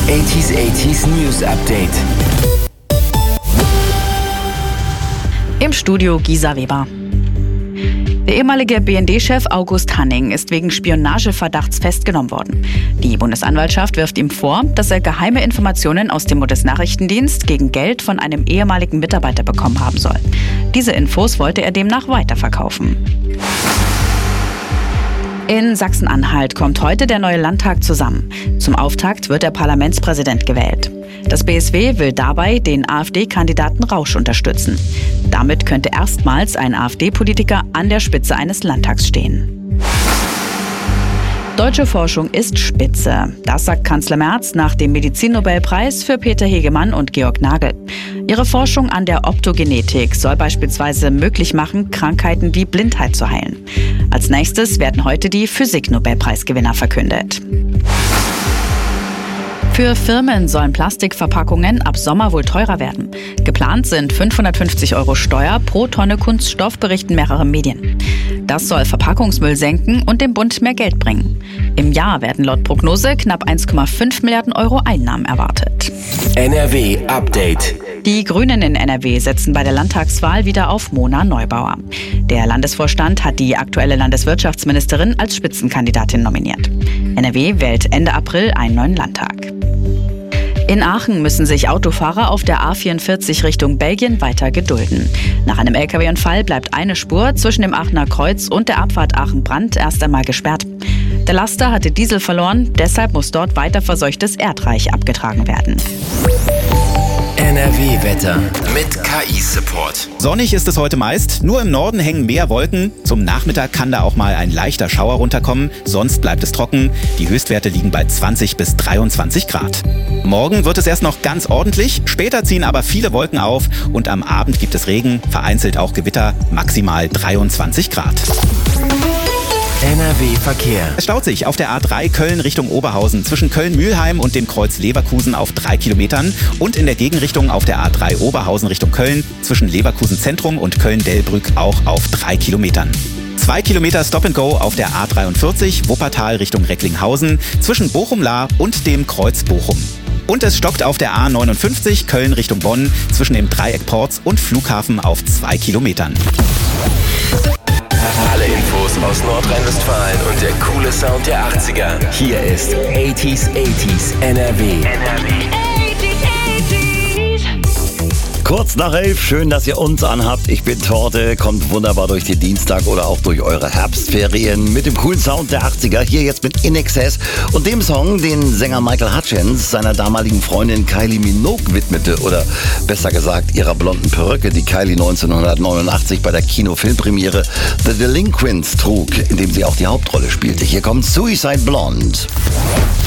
80s News Update. Im Studio Gisa Weber. Der ehemalige BND-Chef August Hanning ist wegen Spionageverdachts festgenommen worden. Die Bundesanwaltschaft wirft ihm vor, dass er geheime Informationen aus dem Bundesnachrichtendienst gegen Geld von einem ehemaligen Mitarbeiter bekommen haben soll. Diese Infos wollte er demnach weiterverkaufen. In Sachsen-Anhalt kommt heute der neue Landtag zusammen. Zum Auftakt wird der Parlamentspräsident gewählt. Das BSW will dabei den AfD-Kandidaten Rausch unterstützen. Damit könnte erstmals ein AfD-Politiker an der Spitze eines Landtags stehen. Deutsche Forschung ist spitze. Das sagt Kanzler Merz nach dem Medizinnobelpreis für Peter Hegemann und Georg Nagel. Ihre Forschung an der Optogenetik soll beispielsweise möglich machen, Krankheiten wie Blindheit zu heilen. Als nächstes werden heute die Physik-Nobelpreisgewinner verkündet. Für Firmen sollen Plastikverpackungen ab Sommer wohl teurer werden. Geplant sind 550 € Steuer pro Tonne Kunststoff, berichten mehrere Medien. Das soll Verpackungsmüll senken und dem Bund mehr Geld bringen. Im Jahr werden laut Prognose knapp 1,5 Milliarden € Einnahmen erwartet. NRW Update. Die Grünen in NRW setzen bei der Landtagswahl wieder auf Mona Neubauer. Der Landesvorstand hat die aktuelle Landeswirtschaftsministerin als Spitzenkandidatin nominiert. NRW wählt Ende April einen neuen Landtag. In Aachen müssen sich Autofahrer auf der A44 Richtung Belgien weiter gedulden. Nach einem LKW-Unfall bleibt eine Spur zwischen dem Aachener Kreuz und der Abfahrt Aachen-Brandt erst einmal gesperrt. Der Laster hatte Diesel verloren, deshalb muss dort weiter verseuchtes Erdreich abgetragen werden. NRW-Wetter mit KI-Support. Sonnig ist es heute meist, nur im Norden hängen mehr Wolken. Zum Nachmittag kann da auch mal ein leichter Schauer runterkommen, sonst bleibt es trocken. Die Höchstwerte liegen bei 20 bis 23 Grad. Morgen wird es erst noch ganz ordentlich, später ziehen aber viele Wolken auf und am Abend gibt es Regen, vereinzelt auch Gewitter, maximal 23 Grad. NRW-Verkehr. Es staut sich auf der A3 Köln Richtung Oberhausen zwischen Köln-Mühlheim und dem Kreuz Leverkusen auf 3 Kilometern und in der Gegenrichtung auf der A3 Oberhausen Richtung Köln zwischen Leverkusen Zentrum und Köln-Delbrück auch auf 3 Kilometern. 2 Kilometer Stop-and-Go auf der A43 Wuppertal Richtung Recklinghausen zwischen Bochum-Lahr und dem Kreuz Bochum. Und es stockt auf der A59 Köln Richtung Bonn zwischen dem Dreieck Porz und Flughafen auf 2 Kilometern. Alle Infos aus Nordrhein-Westfalen und der coole Sound der 80er. Hier ist 80s NRW. Kurz nach 11, schön, dass ihr uns anhabt. Ich bin Torte, kommt wunderbar durch den Dienstag oder auch durch eure Herbstferien mit dem coolen Sound der 80er. Hier jetzt mit In Excess und dem Song, den Sänger Michael Hutchence seiner damaligen Freundin Kylie Minogue widmete. Oder besser gesagt, ihrer blonden Perücke, die Kylie 1989 bei der Kinofilmpremiere The Delinquents trug, in dem sie auch die Hauptrolle spielte. Hier kommt Suicide Blonde.